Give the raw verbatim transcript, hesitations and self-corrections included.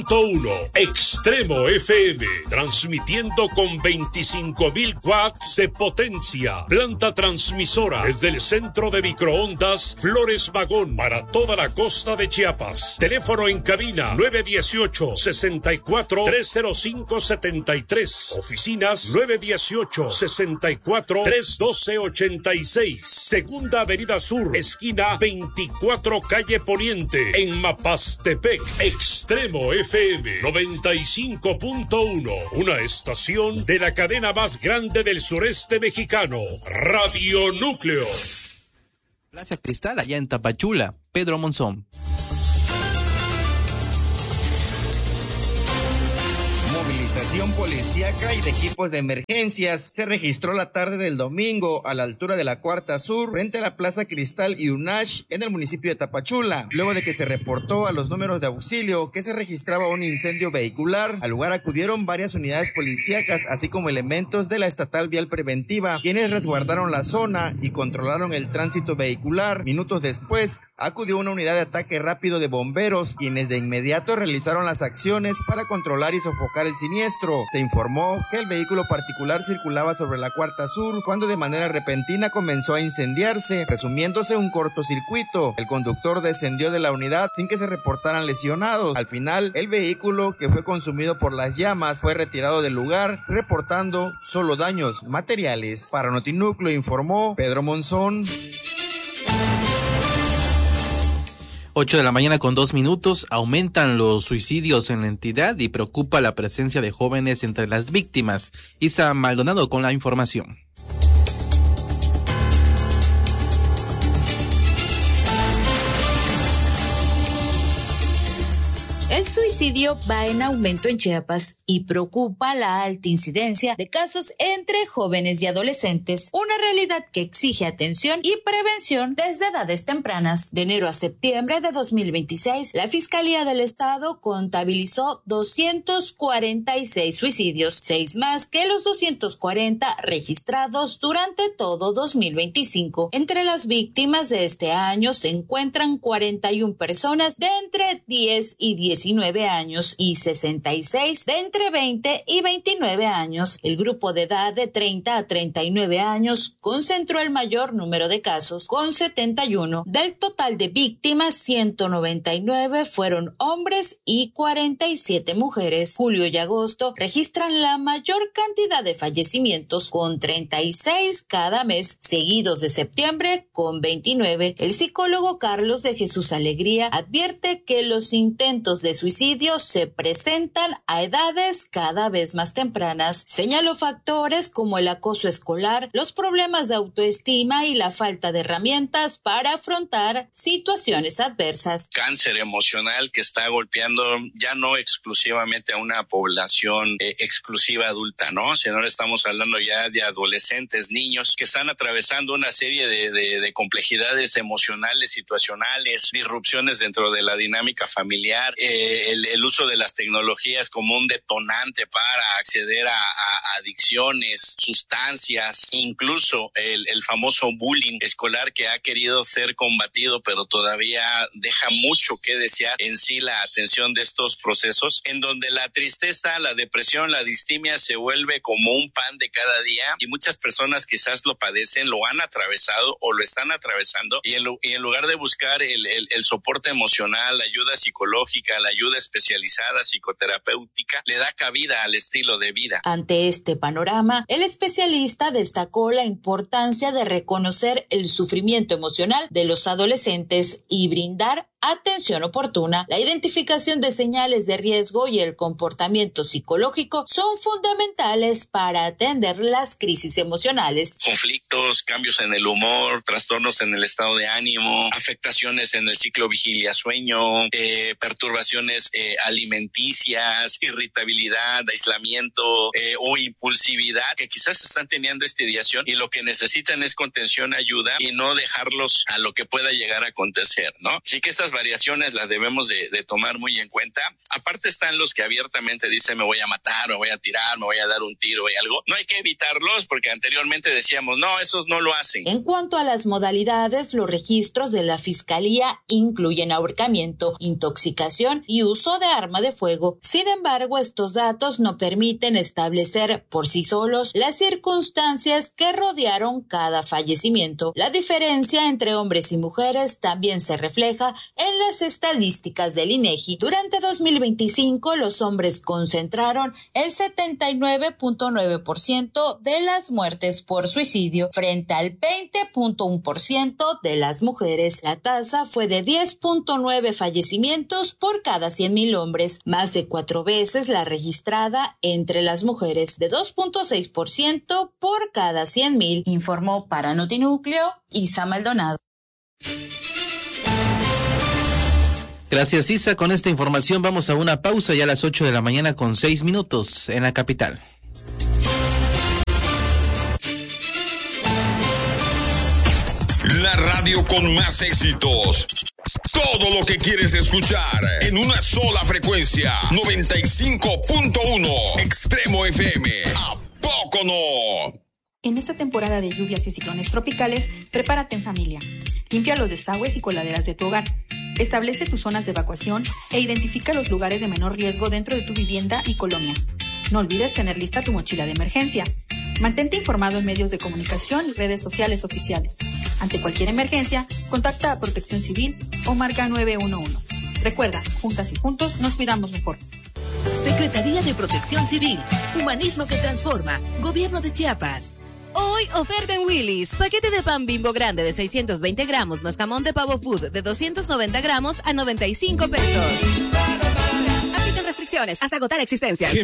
uno Extremo F M, transmitiendo con veinticinco mil watts de potencia. Planta transmisora desde el centro de microondas Flores Magón para toda la costa de Chiapas. Teléfono en cabina nueve uno ocho, seis cuatro, tres cero cinco siete tres. Oficinas nueve uno ocho, seis cuatro, tres uno dos ocho seis. Segunda Avenida Sur, esquina veinticuatro Calle Poniente, en Mapastepec. Extremo F M noventa y cinco punto uno, una estación de la cadena más grande del sureste mexicano, Radio Núcleo. Plaza Cristal, allá en Tapachula. Pedro Monzón. Movilización policíaca y de equipos de emergencias se registró la tarde del domingo a la altura de la Cuarta Sur, frente a la Plaza Cristal y UNACH en el municipio de Tapachula, luego de que se reportó a los números de auxilio que se registraba un incendio vehicular. Al lugar acudieron varias unidades policíacas, así como elementos de la Estatal Vial Preventiva, quienes resguardaron la zona y controlaron el tránsito vehicular. Minutos después, acudió una unidad de ataque rápido de bomberos, quienes de inmediato realizaron las acciones para controlar y sofocar el siniestro. Se informó que el vehículo particular circulaba sobre la Cuarta Sur cuando de manera repentina comenzó a incendiarse, presumiéndose un cortocircuito. El conductor descendió de la unidad sin que se reportaran lesionados. Al final, el vehículo, que fue consumido por las llamas, fue retirado del lugar, reportando solo daños materiales. Para Notinúcleo informó Pedro Monzón. ocho de la mañana con dos minutos. Aumentan los suicidios en la entidad y preocupa la presencia de jóvenes entre las víctimas. Isa Maldonado con la información. El suicidio va en aumento en Chiapas y preocupa la alta incidencia de casos entre jóvenes y adolescentes, una realidad que exige atención y prevención desde edades tempranas. De enero a septiembre de dos mil veintiséis, la Fiscalía del Estado contabilizó doscientos cuarenta y seis suicidios, seis más que los doscientos cuarenta registrados durante todo dos mil veinticinco. Entre las víctimas de este año se encuentran cuarenta y una personas de entre diez y diecinueve años y sesenta y seis de entre veinte y veintinueve años. El grupo de edad de treinta a treinta y nueve años concentró el mayor número de casos, con setenta y uno. Del total de víctimas, ciento noventa y nueve fueron hombres y cuarenta y siete mujeres. Julio y agosto registran la mayor cantidad de fallecimientos, con treinta y seis cada mes, seguidos de septiembre con veintinueve. El psicólogo Carlos de Jesús Alegría advierte que los intentos de suicidio se presentan a edades cada vez más tempranas. Señaló factores como el acoso escolar, los problemas de autoestima y la falta de herramientas para afrontar situaciones adversas. Cáncer emocional que está golpeando ya no exclusivamente a una población eh, exclusiva adulta, ¿no? Sino estamos hablando ya de adolescentes, niños que están atravesando una serie de, de, de complejidades emocionales, situacionales, disrupciones dentro de la dinámica familiar, eh, el, el uso de las tecnologías como un detonante para acceder a, a adicciones, sustancias, incluso el, el famoso bullying escolar que ha querido ser combatido, pero todavía deja mucho que desear en sí la atención de estos procesos, en donde la tristeza, la depresión, la distimia se vuelve como un pan de cada día y muchas personas quizás lo padecen, lo han atravesado o lo están atravesando y en, y en lugar de buscar el, el, el soporte emocional, la ayuda psicológica, la ayuda especializada, psicoterapéutica, le da cabida al estilo de vida. Ante este panorama, el especialista destacó la importancia de reconocer el sufrimiento emocional de los adolescentes y brindar atención oportuna. La identificación de señales de riesgo y el comportamiento psicológico son fundamentales para atender las crisis emocionales. Conflictos, cambios en el humor, trastornos en el estado de ánimo, afectaciones en el ciclo vigilia-sueño, eh, perturbaciones eh, alimenticias, irritabilidad, aislamiento eh, o impulsividad que quizás están teniendo esta ideación y lo que necesitan es contención, ayuda y no dejarlos a lo que pueda llegar a acontecer, ¿no? Así que estas estas variaciones las debemos de, de tomar muy en cuenta. Aparte están los que abiertamente dicen me voy a matar, me voy a tirar, me voy a dar un tiro y algo. No hay que evitarlos porque anteriormente decíamos, no, esos no lo hacen. En cuanto a las modalidades, los registros de la Fiscalía incluyen ahorcamiento, intoxicación y uso de arma de fuego. Sin embargo, estos datos no permiten establecer por sí solos las circunstancias que rodearon cada fallecimiento. La diferencia entre hombres y mujeres también se refleja en las estadísticas del INEGI. Durante dos mil veinticinco, los hombres concentraron el setenta y nueve punto nueve por ciento de las muertes por suicidio frente al veinte punto uno por ciento de las mujeres. La tasa fue de diez punto nueve fallecimientos por cada cien mil hombres, más de cuatro veces la registrada entre las mujeres, de dos punto seis por ciento por cada cien mil, informó para Notinúcleo Isa Maldonado. Gracias, Isa. Con esta información vamos a una pausa ya a las ocho de la mañana con seis minutos en la capital. La radio con más éxitos. Todo lo que quieres escuchar en una sola frecuencia. noventa y cinco punto uno Extremo F M. ¿A poco no? En esta temporada de lluvias y ciclones tropicales, prepárate en familia. Limpia los desagües y coladeras de tu hogar. Establece tus zonas de evacuación e identifica los lugares de menor riesgo dentro de tu vivienda y colonia. No olvides tener lista tu mochila de emergencia. Mantente informado en medios de comunicación y redes sociales oficiales. Ante cualquier emergencia, contacta a Protección Civil o marca nueve uno uno. Recuerda, juntas y juntos nos cuidamos mejor. Secretaría de Protección Civil. Humanismo que transforma. Gobierno de Chiapas. Hoy, oferta en Willy's. Paquete de pan Bimbo grande de seiscientos veinte gramos más jamón de pavo food de doscientos noventa gramos a noventa y cinco pesos. Aplican restricciones hasta agotar existencias.